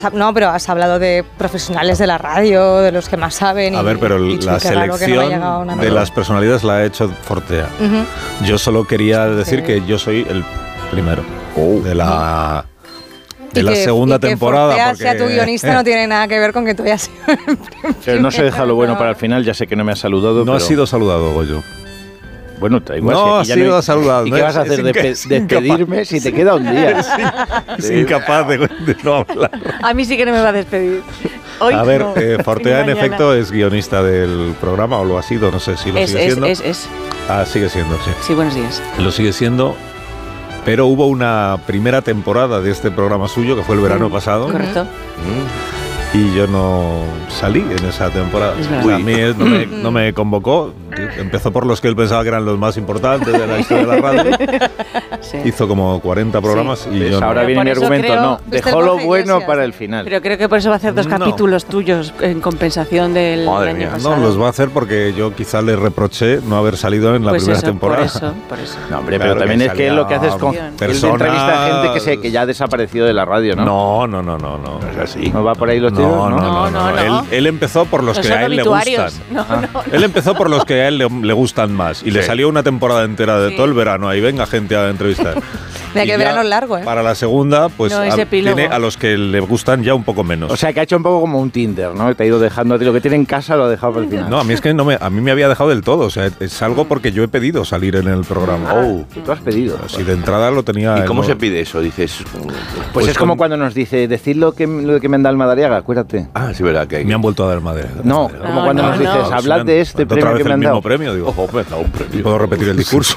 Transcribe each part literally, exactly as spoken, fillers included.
No, pero has hablado de profesionales de la radio, de los que más saben. A y, ver, pero y, la selección no de las personalidades la ha hecho Fortea. Uh-huh. Yo solo quería decir sí. que yo soy el primero oh. de la... de la que, segunda y que temporada. Que Fortea sea tu guionista eh. no tiene nada que ver con que tú hayas sido el Pero no se deja lo bueno para el final, ya sé que no me has saludado. No pero... has sido saludado, Goyo. Bueno, igual no, has sido no saludado. ¿Y qué vas a hacer? Despe- ¿Despedirme si te queda un día? Es, es incapaz de, de no hablar. A mí sí que no me va a despedir. Hoy a ver, no, eh, Fortea en efecto es guionista del programa, o lo ha sido, no sé si lo es, sigue es, siendo. Es, es, es. Ah, sigue siendo, sí. Sí, buenos días. Lo sigue siendo, pero hubo una primera temporada de este programa suyo, que fue el verano mm, pasado. Correcto. Mm. Y yo no salí en esa temporada. O sea, a mí no me, no me convocó. Empezó por los que él pensaba que eran los más importantes de la historia de la radio. Sí. Hizo como cuarenta programas sí. y pues yo ahora no. viene mi argumento, creo, no. Dejó lo bueno sí, para el final. Pero creo que por eso va a hacer dos no. capítulos tuyos en compensación del Madre año mía. pasado. No, los va a hacer porque yo quizá le reproché no haber salido en la pues primera eso, temporada. Por eso, por eso. No, hombre, pero claro también que es que lo que hace es con personas... entrevista a gente que, se, que ya ha desaparecido de la radio, ¿no? No, no, no, no, no. Es así. ¿No va por ahí los tiros? No, no, no. no, no, no. Él, él empezó por los, los que a él le gustan. No, no, no. Él empezó por los que a él le, le gustan más. Y sí. le salió una temporada entera de sí. todo el verano. Ahí venga gente a entrevistar. Mira que verano largo, ¿eh? Para la segunda, pues no, a, tiene a los que le gustan ya un poco menos. O sea, que ha hecho un poco como un Tinder, ¿no? Te ha ido dejando a ti lo que tiene en casa, lo ha dejado para el final. No, a mí es que no me, a mí me había dejado del todo. O sea, es algo porque yo he pedido salir en el programa. Ah, oh, tú has pedido. Si de entrada lo tenía. ¿Y cómo no, se pide eso? Dices. Pues, pues es como con... cuando nos dice, decid lo que, lo que me han dado el Madariaga, acuérdate. Ah, sí, verdad que hay... Me han vuelto a dar el Madariaga. No, Madariaga. como no, cuando no, nos dices, no. hablad de este premio que me han dado. Otra vez el mismo premio, digo. Ojo, me han dado un premio. Puedo repetir el discurso.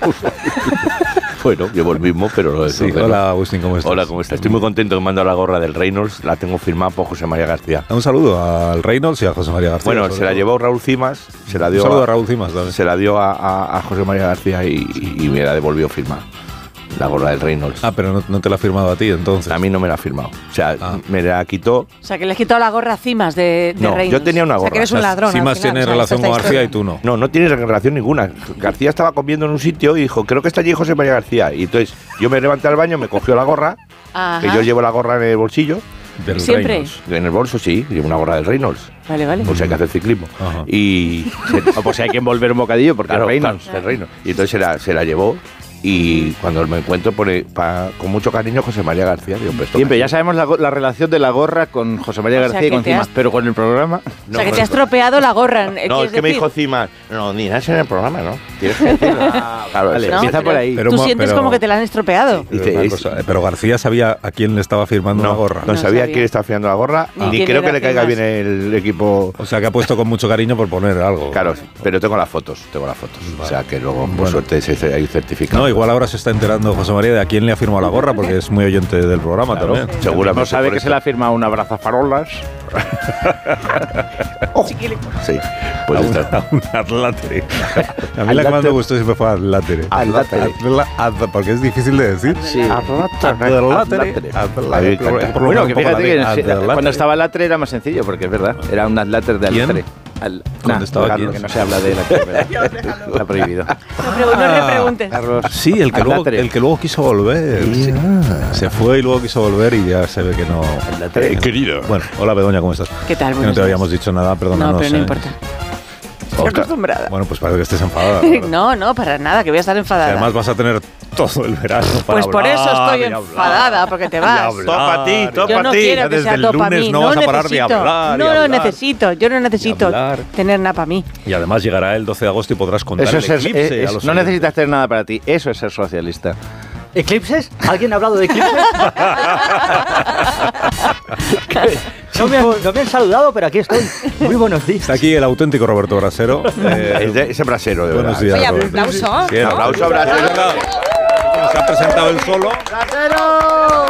Bueno, llevo el mismo, pero lo sí, hola, Agustín, ¿cómo estás? Hola, ¿cómo estás? Estoy muy contento que me han dado la gorra del Reynolds, la tengo firmada por José María García. Un saludo al Reynolds y a José María García. Bueno, se la llevó Raúl Cimas, se la dio Un saludo a, a Raúl Cimas también. Se la dio a, a, a José María García y, y me la devolvió firmada. La gorra del Reynolds. Ah, pero no, no te la ha firmado a ti, entonces. A mí no me la ha firmado. O sea, ah. me la quitó. O sea, que le has quitado la gorra a Cimas de, de no, Reynolds. Yo tenía una gorra. O sea, que eres un ladrón. Cimas tiene o sea, relación con García y tú no. No, no tiene relación ninguna. García estaba comiendo en un sitio y dijo, creo que está allí José María García. Y entonces yo me levanté al baño, me cogió la gorra, Ajá. que yo llevo la gorra en el bolsillo. Del ¿Siempre? Reynolds. En el bolso, sí, llevo una gorra del Reynolds. Vale, vale. Pues hay que hacer ciclismo. Ajá. Y o pues hay que envolver un bocadillo porque claro, el Reynolds. Claro, el Reynolds. Y entonces se la, se la llevó. Y cuando me encuentro pone pa, con mucho cariño José María García. Digo, pues, siempre, ya sabemos la, la relación de la gorra con José María García o sea, y con Cimas, has... pero con el programa. O sea, que te has tropeado la gorra. No, es que decir? me dijo Cimas, no, ni nada en el programa, ¿no? Tienes que decirlo. Ah, claro, vale, no, empieza por ahí. Pero, tú sientes pero, como que te la han estropeado. Pero, dice, cosa, pero García sabía a quién le estaba firmando no, la gorra. No, no sabía a quién le estaba firmando la gorra, ah. ni creo que le caiga bien el equipo. O sea, que ha puesto con mucho cariño por poner algo. Claro, pero tengo las fotos, tengo las fotos. Vale. O sea, que luego, por suerte, hay certificado. No, igual ahora se está enterando José María de a quién le ha firmado la gorra, porque es muy oyente del programa claro, también. Seguramente. No sabe que se le ha firmado una abrazafarolas. oh. Sí, pues a está. Un atlátere. A mí la que más me gustó siempre fue atlátere. Atlátere. Porque es difícil de decir. Sí. Atlátere. Bueno, que fíjate que cuando estaba Latre era más sencillo, porque es verdad, era un atláter de Latre. Al, ¿Dónde estaba Carlos, que no se habla de la está prohibido. No, no le preguntes. Carlos, sí, el que, luego, el que luego quiso volver. Sí. Se fue y luego quiso volver y ya se ve que no. Eh, querido. Bueno, hola Begoña, ¿cómo estás? ¿Qué tal? Que no te habíamos dicho nada, perdónanos. No, pero no eh. importa. Estoy acostumbrada. Bueno, pues parece que estés enfadada. No, no, para nada, que voy a estar enfadada. Si además vas a tener todo el verano para Pues por hablar, eso estoy enfadada, porque te vas. Topa a ti, topa yo no a ti. quiero que sea topa a mí. No, no vas a necesito, parar de hablar. No lo necesito, yo no necesito tener nada para mí. Y además llegará el doce de agosto y podrás contar eso el es, eclipse. es, es, no necesitas tener nada para ti, eso es ser socialista. ¿Eclipses? ¿Alguien ha hablado de eclipses? No me, han, no me han saludado, pero aquí estoy. Muy buenos días. Está aquí el auténtico Roberto Brasero. Eh, ese Brasero, de buenos verdad. días. Oye, aplauso. Sí, ¿no? Aplauso, Brasero. Se ha presentado él solo. ¡Brasero!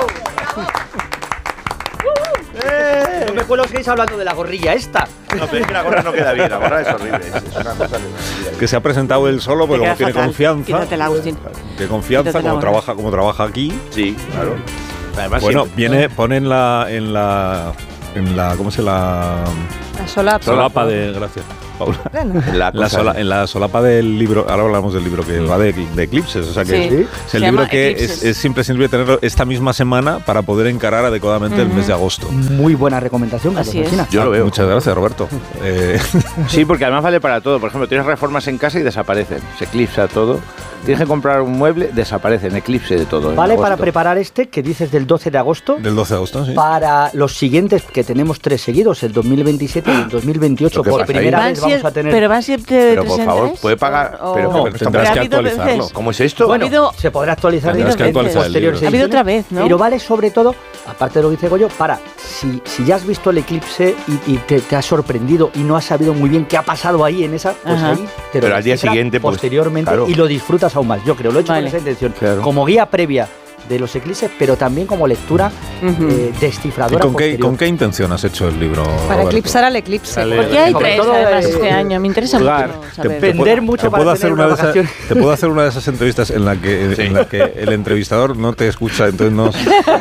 No me acuerdo que estáis hablando de la gorrilla esta. No, pero es que la gorra no queda bien, la gorra es horrible. Es una cosa que se ha presentado él solo, porque como tiene fatal. confianza. Quítatela, Agustín. Tiene confianza, como trabaja, como trabaja aquí. Sí, claro. Además, bueno, siempre, viene, pone en la, en la, en la, ¿cómo se la? La solapa. Solapa de... Gracias, Paula. Bueno. En, la la sola, en la solapa del libro, ahora hablamos del libro que va de, de eclipses, o sea que sí. es, es el libro que es, es imprescindible tenerlo esta misma semana para poder encarar adecuadamente uh-huh. el mes de agosto. Muy buena recomendación. Así es. Yo lo veo. Muchas gracias, Roberto. Eh. Sí, porque además vale para todo. Por ejemplo, tienes reformas en casa y desaparecen. Se eclipsa todo. Tienes que comprar un mueble, desaparecen, eclipse de todo. Vale para preparar este que dices del doce de agosto. Del doce de agosto, sí. Para los siguientes, que tenemos tres seguidos, el dos mil veintisiete y el dos mil veintiocho. Por primera vez vamos a tener... Pero van siempre Pero por favor, puede pagar... O... Pero, no, pero tendrás que actualizarlo. Veces. ¿Cómo es esto? Bueno, habido... se podrá actualizar tendrás que actualizar posteriores. Ha habido otra vez, ¿no? Pero vale sobre todo, aparte de lo que dice Goyo, para, si, si ya has visto el eclipse y, y te, te has sorprendido y no has sabido muy bien qué ha pasado ahí en esa, pues Ajá. ahí te lo Pero al día siguiente, pues, posteriormente claro. y lo disfrutas aún más. Yo creo, lo he hecho Vale. con esa intención. Claro. Como guía previa de los eclipses, pero también como lectura uh-huh. eh, ¿Y descifradora con qué, posterior. con qué intención has hecho el libro, Para Roberto? eclipsar al eclipse. ¿Por qué hay Sobre tres todo, además eh, este año? Me interesa lugar. mucho saber. Te- Vender mucho te para puedo tener hacer una una de esas, vacación. te puedo hacer una de esas entrevistas en la que Sí. en la que el entrevistador no te escucha, entonces no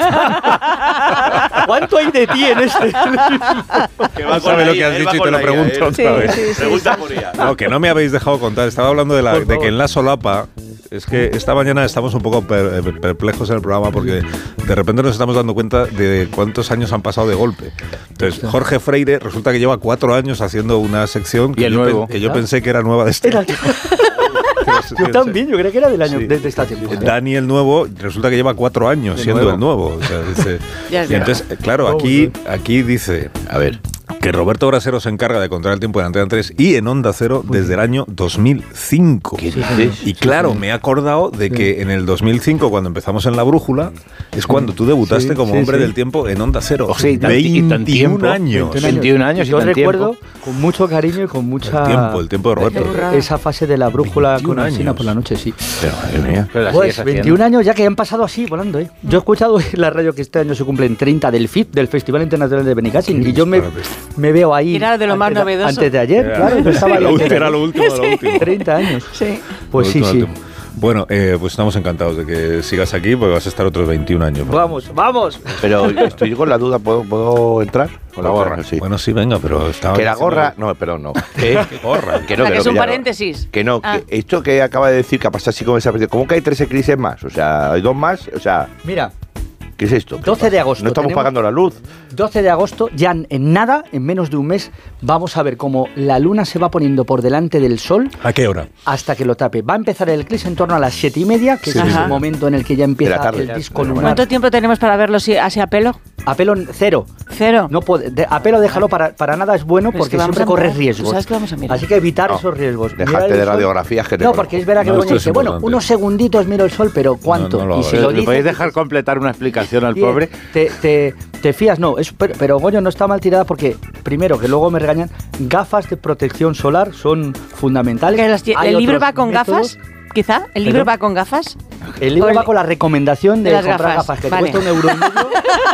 ¿Cuánto hay de ti en este? Que no sabe lo que has dicho y te lo pregunto otra Sí, vez. sí, sí, Pregunta sí. por ella. No, que no me habéis dejado contar. Estaba hablando de, la, Por de favor. que en la solapa, es que esta mañana estamos un poco per- perplejos en el programa porque de repente nos estamos dando cuenta de cuántos años han pasado de golpe. Entonces, Jorge Freire resulta que lleva cuatro años haciendo una sección que, Y el yo, nuevo. pen- que yo pensé que era nueva de este Era- año. Yo también, yo creo que era del año Sí. de, de esta temporada. Dani el nuevo resulta que lleva cuatro años De siendo nuevo. el nuevo. O sea, dice- Ya es y entonces, claro, aquí, aquí dice, A ver. que Roberto Brasero se encarga de controlar el tiempo en Antena tres y en Onda Cero desde el año dos mil cinco. ¿Qué dices? Y claro, me he acordado de que en el dos mil cinco, cuando empezamos en La Brújula, es cuando tú debutaste Sí, como sí, hombre sí. del tiempo en Onda Cero. Sí, y tan- y tan veintiún tiempo. años. veintiún años y Yo tan recuerdo tiempo. con mucho cariño y con mucha... El tiempo, el tiempo de Roberto. Qué burrada. Esa fase de la brújula veintiún con Alsina años. por la noche, sí. Pero, madre mía. Pero la Pues sigues haciendo. veintiún años ya que han pasado así, volando, ¿eh? Yo he escuchado en la radio que este año se cumplen treinta del F I P, del Festival Internacional de Benicassin, y yo me, me veo ahí... Era de lo más antes novedoso. Antes de ayer, Era- claro, yo estaba ahí Era lo antes de era lo ayer. último de lo último. treinta años. Sí. Pues Lo sí, último sí. del tiempo. Bueno, eh, pues estamos encantados de que sigas aquí porque vas a estar otros veintiún años. Vamos, vamos. Pero estoy con la duda, ¿puedo, puedo entrar? Con la gorra, sí. Bueno, sí, venga, pero estaba Que la diciendo- gorra... No, perdón, no. Que, ¿Qué gorra? que no, O sea, que que no, es un ya no. paréntesis. Que no, Ah. que esto que acaba de decir que ha pasado así como desaparecido. ¿Cómo que hay tres eclipses más? O sea, hay dos más. O sea, Mira, ¿qué es esto? ¿Qué doce pasa? de agosto No estamos tenemos- pagando la luz. doce de agosto, ya en en nada, en menos de un mes, vamos a ver cómo la luna se va poniendo por delante del sol ¿A qué hora? hasta que lo tape. Va a empezar el eclipse en torno a las siete y media, que Sí, es sí, el sí. momento en el que ya De la empieza tarde. el disco Bueno, lunar. ¿Cuánto tiempo tenemos para verlo si- así a pelo? A pelo cero. Cero. No puede, de- a pelo déjalo, para, para nada es bueno Pero es porque que vamos siempre a corres mirar. riesgos. ¿Sabes qué vamos a mirar? Así que evitar No, esos riesgos. Dejate Mirar el de sol. radiografías que te No, conozco. porque es verdad que No, luego esto es dice, bueno, importante. unos segunditos miro el sol, pero ¿cuánto? No, no lo y si hagas. lo ¿Le dice, podéis dejar completar una explicación al Bien, pobre? Te, te, te fías, no, es, pero, pero Goyo no está mal tirada porque, primero, que luego me regañan, gafas de protección solar son fundamentales. Que las tie- Hay ¿El libro otros va con métodos. gafas? Quizá. ¿El libro ¿Perdón? va con gafas? El libro O el- va con la recomendación de, de las comprar gafas, gafas, que vale. te cuesta un euro y medio.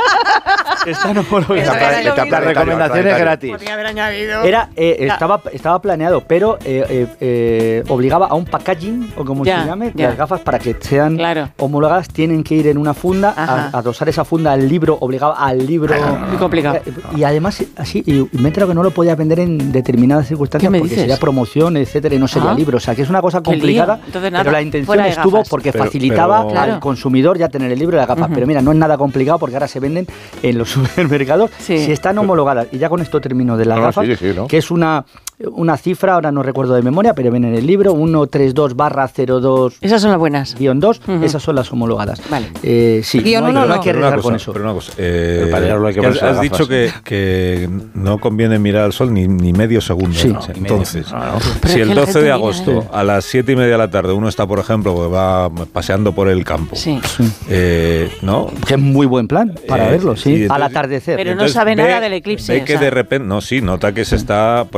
Están homologadas. Eso era lo Esta mismo. planetaria, Recomendaciones planetaria. gratis. Podría haber añadido. Era, eh, Ya. estaba, estaba planeado, pero eh, eh, eh, obligaba a un packaging, o como Ya, se llame, ya. las gafas para que sean Claro. homologadas, tienen que ir en una funda, Ajá. a, adosar esa funda al libro, obligaba al libro. Muy complicado. Eh, Y además, así, y me he enterado que no lo podía vender en determinadas circunstancias ¿Qué me porque dices? sería promoción, etcétera, y no sería Ah. libro. O sea, que es una cosa Qué lío. complicada, Entonces, nada, pero la intención fuera de estuvo gafas. porque Pero- facilitaba pero- Claro. al consumidor ya tener el libro y la gafa. Ujú. Pero mira, no es nada complicado porque ahora se venden en los supermercados. Sí. Si están homologadas, y ya con esto termino de las No, no, gafas, sigue, sigue, ¿no? que es una, una cifra, ahora no recuerdo de memoria, pero viene en el libro, ciento treinta y dos barra cero dos Esas son las buenas. guión dos, Ujú. esas son las homologadas. Vale. Eh, sí, Guión no, hay, uno no hay no. que Pero una arriesgar cosa, con eso. pero una cosa, eh, Pero para leerlo hay que has, ponerse las has dicho gafas. que, que no conviene mirar al sol ni, ni medio segundo. Sí. ¿no? No, Entonces, Pero si es el que la doce gente de mira, agosto ¿eh? a las siete y media de la tarde uno está, por ejemplo, que va paseando por el campo, Sí. eh, ¿no? Que es muy buen plan para Eh, verlo, sí, sí, al entonces- atardecer. Pero no Entonces sabe ve- nada del eclipse, Ve o que sea. de repente, no, sí, nota que se está, por ejemplo,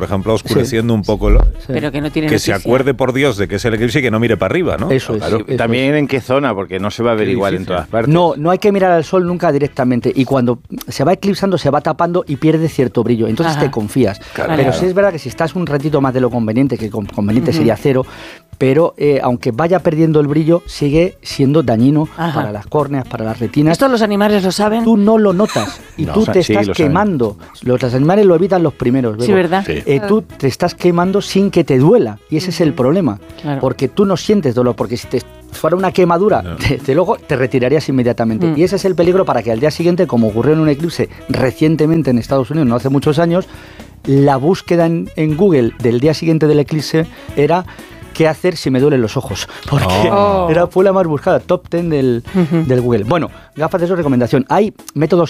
oscureciendo sí. un poco lo, sí. Pero que no tiene que noticia. Se acuerde por Dios de que es el eclipse y que no mire para arriba, ¿no? Eso claro. es. Sí, también eso en qué zona, porque no se va a ver igual en todas partes. No, no hay que mirar al sol nunca directamente y cuando se va eclipsando se va tapando y pierde cierto brillo, entonces Ajá. te confías. Claro, pero claro. sí es verdad que si estás un ratito más de lo conveniente, que conveniente uh-huh. sería cero, pero eh, aunque vaya perdiendo el brillo, sigue siendo dañino Ajá. para las córneas, para las retinas. ¿Esto los animales lo saben? Tú no lo notas y no, tú te sí, estás quemando. Los, los animales lo evitan los primeros. Sí, ¿verdad? Sí. Eh, tú te estás quemando sin que te duela y ese uh-huh. es el problema, claro. porque tú no sientes dolor, porque si te fuera una quemadura, no. desde luego te retirarías inmediatamente. Mm. Y ese es el peligro para que al día siguiente, como ocurrió en un eclipse recientemente en Estados Unidos, no hace muchos años, la búsqueda en, en Google del día siguiente del eclipse era ¿qué hacer si me duelen los ojos? Porque oh. era, fue la más buscada, top ten del, uh-huh. del Google. Bueno, gafas de su recomendación. Hay métodos